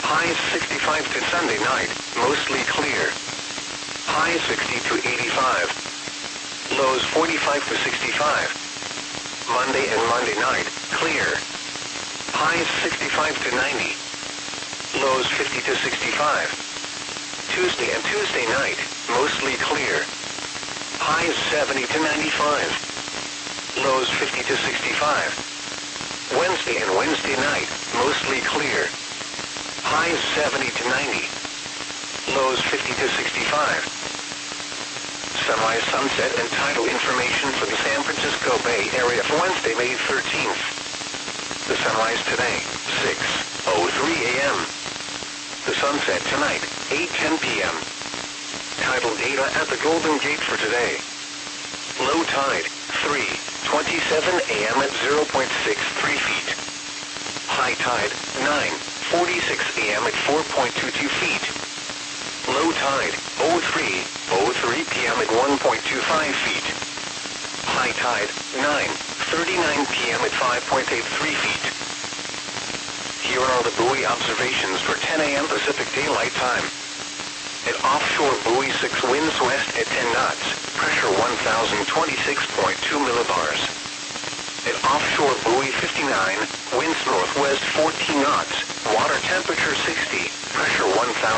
Highs 65 to Sunday night, mostly clear. Highs 60 to 85. Lows 45 to 65. Monday and Monday night, clear. Highs 65 to 90. Lows 50 to 65. Tuesday and Tuesday night, mostly clear. Highs 70 to 95. Lows 50 to 65. Wednesday and Wednesday night, mostly clear. Highs 70 to 90. Lows 50 to 65. Sunrise, sunset, and tidal information for the San Francisco Bay Area for Wednesday, May 13th. The sunrise today, 6:03 a.m. The sunset tonight, 8:10 p.m. Tidal data at the Golden Gate for today. Low tide, 3:27 a.m. at 0.63 feet. High tide, 9:46 a.m. at 4.22 feet. Low tide, 03:03 p.m. at 1.25 feet. High tide, 9:39 p.m. at 5.83 feet. Here are the buoy observations for 10 a.m. Pacific Daylight Time. At offshore buoy 6, winds west at 10 knots, pressure 1,026.2 millibars. At offshore buoy 59, winds northwest 14 knots, water temperature 60, pressure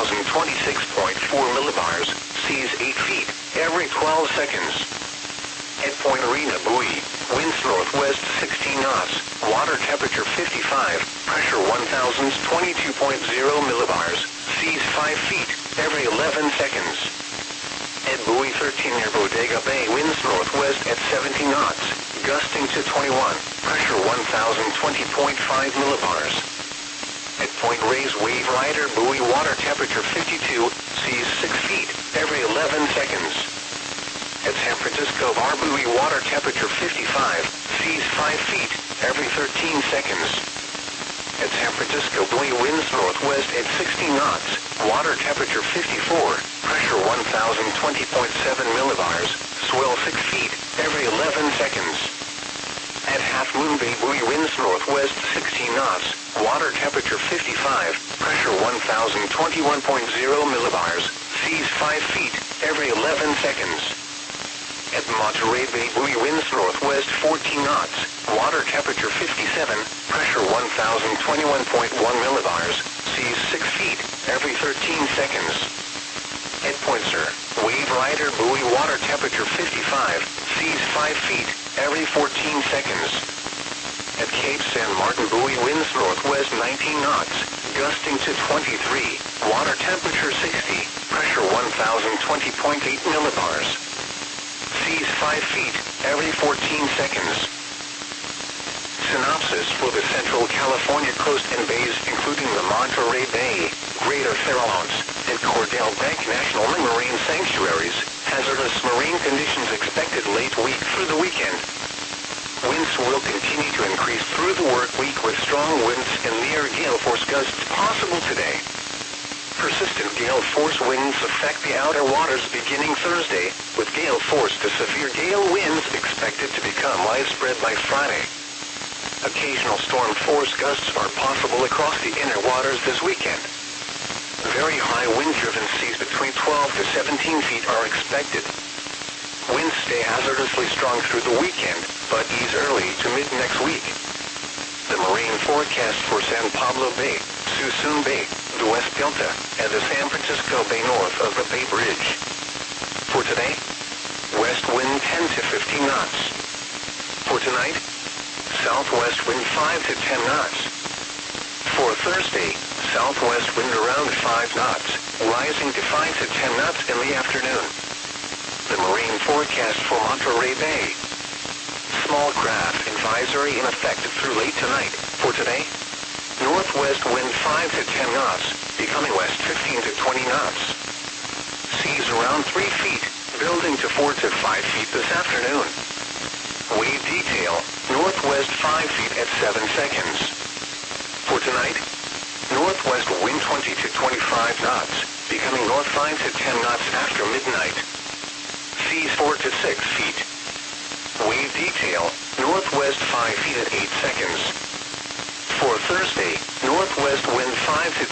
1,026.4 millibars, seas 8 feet, every 12 seconds. At Point Arena buoy, winds northwest 16 knots, water temperature 55, pressure 1,022.0 millibars, seas 5 feet, every 11 seconds. At buoy 13 near Bodega Bay, winds northwest at 17 knots, gusting to 21, pressure 1,020.5 millibars. At Point Reyes Wave Rider buoy, water temperature 52, seas 6 feet, every 11 seconds. At San Francisco Bar buoy, water temperature 55, seas 5 feet, every 13 seconds. At San Francisco buoy, winds northwest at 16 knots, water temperature 54, pressure 1,020.7 millibars, swell 6 feet, every 11 seconds. At Half Moon Bay buoy, winds northwest 16 knots, water temperature 55, pressure 1,021.0 millibars, seas 5 feet, every 11 seconds. At Monterey Bay buoy, winds northwest 14 knots, water temperature 57, pressure 1,021.1 millibars, seas 6 feet, every 13 seconds. At Point Sur, Wave Rider buoy, water temperature 55, seas 5 feet, every 14 seconds. At Cape San Martin buoy, winds northwest 19 knots, gusting to 23, water temperature 60, pressure 1,020.8 millibars. Seas 5 feet, every 14 seconds. Synopsis for the Central California coast and bays, including the Monterey Bay, Greater Farallones, and Cordell Bank National Marine Sanctuaries. Hazardous marine conditions expected late week through the weekend. Winds will continue to increase through the work week with strong winds and near gale force gusts possible today. Persistent gale force winds affect the outer waters beginning Thursday, with gale force to severe gale winds expected to become widespread by Friday. Occasional storm force gusts are possible across the inner waters this weekend. Very high wind-driven seas between 12 to 17 feet are expected. Winds stay hazardously strong through the weekend, but ease early to mid-next week. The marine forecast for San Pablo Bay, Suisun Bay, the West Delta, and the San Francisco Bay north of the Bay Bridge. For today, west wind 10 to 15 knots. For tonight, southwest wind 5 to 10 knots. For Thursday, southwest wind around 5 knots, rising to 5 to 10 knots in the afternoon. The marine forecast for Monterey Bay. Small craft advisory in effect through late tonight. For today, northwest wind 5 to 10 knots, becoming west 15 to 20 knots. Seas around 3 feet, building to 4 to 5 feet this afternoon. Wave detail, northwest 5 feet at 7 seconds. For tonight, northwest wind 20 to 25 knots, becoming north 5 to 10 knots after midnight. Seas 4 to 6 feet. Wave detail, northwest 5 feet at 8 seconds. For Thursday, northwest wind 5 to